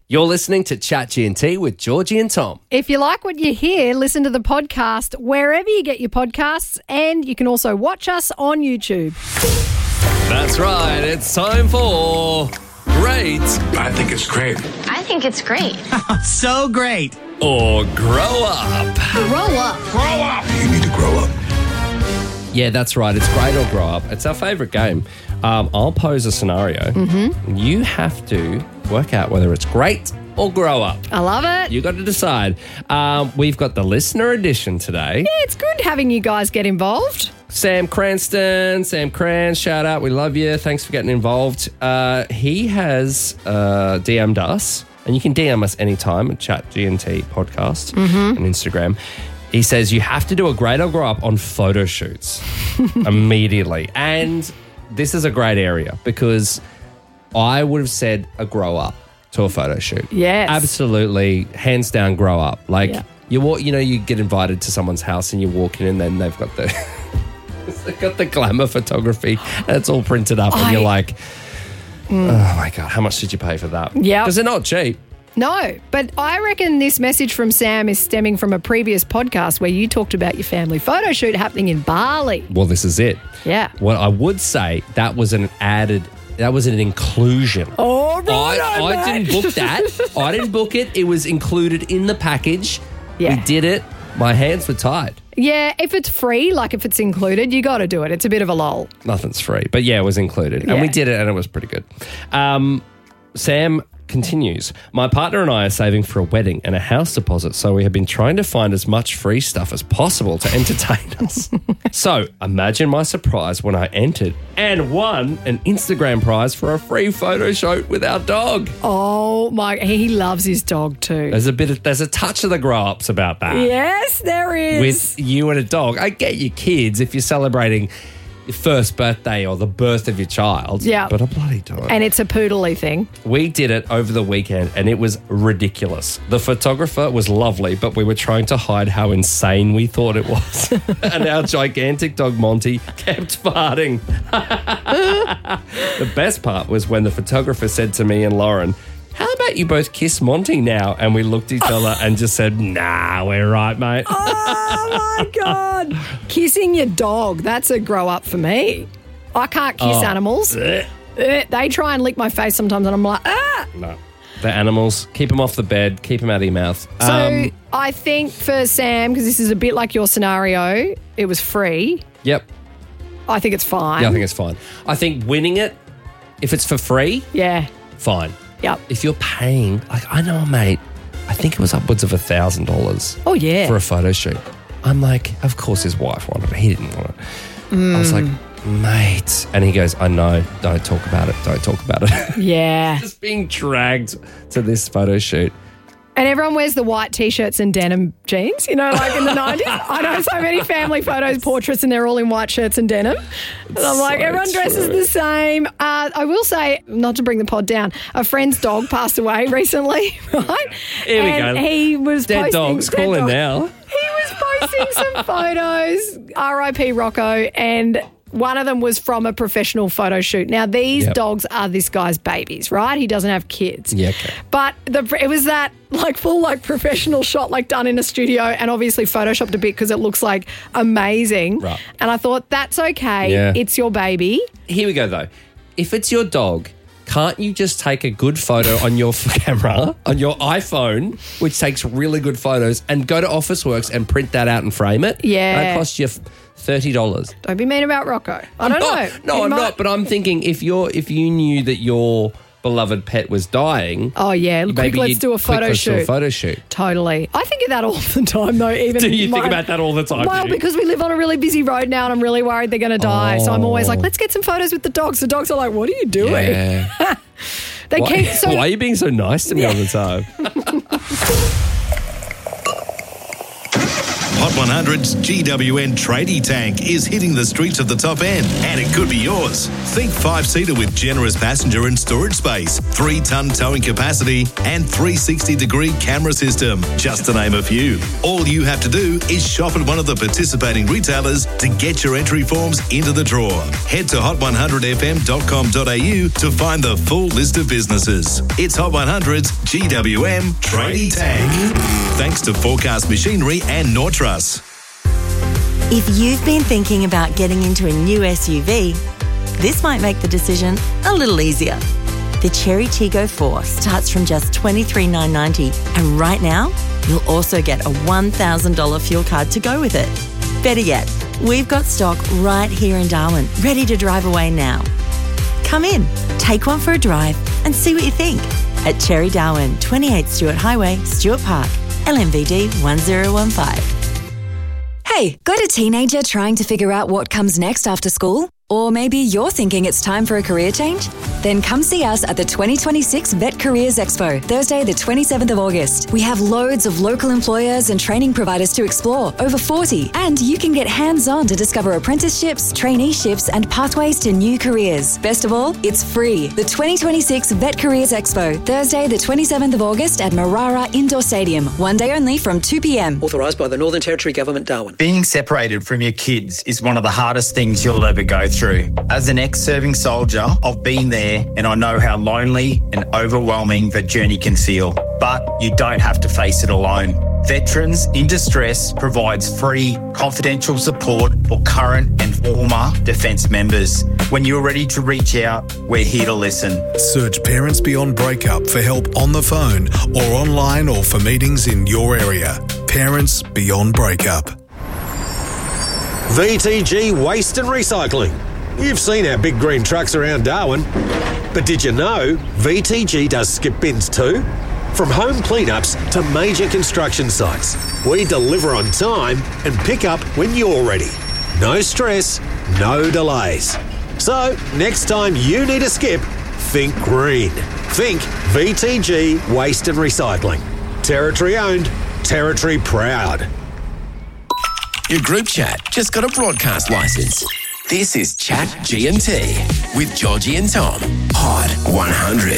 You're listening to Chat G&T with Georgie and Tom. If you like what you hear, listen to the podcast wherever you get your podcasts, and you can also watch us on YouTube. That's right. It's time for Great I think it's great. I think it's great. So great. or Grow Up. Grow up. Grow up. You need to grow up. Yeah, that's right. It's Great or Grow Up. It's our favourite game. I'll pose a scenario. Mm-hmm. You have to work out whether it's great or grow up. I love it. You got to decide. We've got the listener edition today. Yeah, it's good having you guys get involved. Sam Cranston, Sam Crans, shout out. We love you. Thanks for getting involved. He has DM'd us, and you can DM us anytime at Chat G&T Podcast on Instagram. He says you have to do a great or grow up on photo shoots immediately. And this is a great area because I would have said a grow up to a photo shoot. Yes. Absolutely, hands down grow up. Like Yeah. you get invited to someone's house and you walk in and then they've got the they've got the glamour photography and it's all printed up and you're like, oh my God, how much did you pay for that? Yep. Because they're not cheap. No, but I reckon this message from Sam is stemming from a previous podcast where you talked about your family photo shoot happening in Bali. Well, this is it. Yeah. What I would say, that was an inclusion. Oh, right. I didn't book that. I didn't book it. It was included in the package. Yeah. We did it. My hands were tied. Yeah, if it's free, like if it's included, you got to do it. It's a bit of a lull. Nothing's free. But yeah, it was included. And we Yeah. did it and it was pretty good. Sam continues, my partner and I are saving for a wedding and a house deposit, so we have been trying to find as much free stuff as possible to entertain us. So imagine my surprise when I entered and won an Instagram prize for a free photo shoot with our dog. Oh, my, he loves his dog too. There's a touch of the grow-ups about that. Yes, there is. With you and a dog. I get your kids if you're celebrating your first birthday or the birth of your child. Yeah. But a bloody dog. And it's a poodly thing. We did it over the weekend and it was ridiculous. The photographer was lovely, but we were trying to hide how insane we thought it was. And our gigantic dog Monty kept farting. The best part was when the photographer said to me and Lauren, how about you both kiss Monty now? And we looked at each other and just said, nah, we're right, mate. Oh, my God. Kissing your dog, that's a grow up for me. I can't kiss animals. They try and lick my face sometimes and I'm like, ah. No. The animals, keep them off the bed, keep them out of your mouth. So I think for Sam, because this is a bit like your scenario, it was free. Yep. I think it's fine. Yeah, I think it's fine. I think winning it, if it's for free, Yeah. fine. Yep. If you're paying, like I know a mate, I think it was upwards of $1,000 Oh, yeah. for a photo shoot. I'm like, of course his wife wanted it. He didn't want it. I was like, mate. And he goes, I know, don't talk about it. Don't talk about it. Yeah. Just being dragged to this photo shoot. And everyone wears the white T-shirts and denim jeans, you know, like in the 90s. I know so many family photos, portraits, and they're all in white shirts and denim. And I'm like, so everyone dresses true. the same. I will say, not to bring the pod down, a friend's dog passed away recently, right? Here we and go. he was Dead posting... dogs, call in now. He was posting some photos, R.I.P. Rocco, and one of them was from a professional photo shoot. Now, these Yep. dogs are this guy's babies, right? He doesn't have kids. Yeah, okay. But it was that like full like professional shot like done in a studio and obviously photoshopped a bit because it looks like amazing. Right. And I thought, that's okay. Yeah. It's your baby. Here we go, though. If it's your dog, can't you just take a good photo on your camera, on your iPhone, which takes really good photos, and go to Officeworks and print that out and frame it? Yeah. That costs you $30. Don't be mean about Rocco. I don't know. No, He I'm might- not. But I'm thinking if you knew that your beloved pet was dying, Oh, yeah. Quick, maybe let's you'd do a click, photo let's do a shoot. photo shoot. Totally. I think of that all the time, though. Even Do you think about that all the time? Well, do you? because we live on a really busy road now and I'm really worried they're going to die. So I'm always like, Oh. let's get some photos with the dogs. The dogs are like, what are you doing? Yeah. They keep so Why are you being so nice to me all the time? Hot 100's GWN Tradie Tank is hitting the streets of the top end, and it could be yours. Think 5-seater with generous passenger and storage space, 3-ton towing capacity, and 360-degree camera system, just to name a few. All you have to do is shop at one of the participating retailers to get your entry forms into the draw. Head to hot100fm.com.au to find the full list of businesses. It's Hot 100's GWM Tradie Tank. Thanks to Forecast Machinery and Nortrus. If you've been thinking about getting into a new SUV, this might make the decision a little easier. The Cherry Tiggo 4 starts from just $23,990, and right now, you'll also get a $1,000 fuel card to go with it. Better yet, we've got stock right here in Darwin, ready to drive away now. Come in, take one for a drive, and see what you think at Cherry Darwin, 28 Stewart Highway, Stewart Park, LMVD 1015. Hey, got a teenager trying to figure out what comes next after school? Or maybe you're thinking it's time for a career change? Then come see us at the 2026 Vet Careers Expo, Thursday the 27th of August. We have loads of local employers and training providers to explore, over 40, and you can get hands-on to discover apprenticeships, traineeships, and pathways to new careers. Best of all, it's free. The 2026 Vet Careers Expo, Thursday the 27th of August at Marara Indoor Stadium, one day only from 2 p.m. Authorised by the Northern Territory Government, Darwin. Being separated from your kids is one of the hardest things you'll ever go through. As an ex-serving soldier, I've been there and I know how lonely and overwhelming that journey can feel. But you don't have to face it alone. Veterans in Distress provides free, confidential support for current and former Defence members. When you're ready to reach out, we're here to listen. Search Parents Beyond Breakup for help on the phone or online or for meetings in your area. Parents Beyond Breakup. VTG Waste and Recycling. You've seen our big green trucks around Darwin, but did you know VTG does skip bins too? From home cleanups to major construction sites, we deliver on time and pick up when you're ready. No stress, no delays. So next time you need a skip, think green. Think VTG Waste and Recycling. Territory owned, territory proud. Your group chat just got a broadcast licence. This is Chat G&T with Georgie and Tom. Hot 100.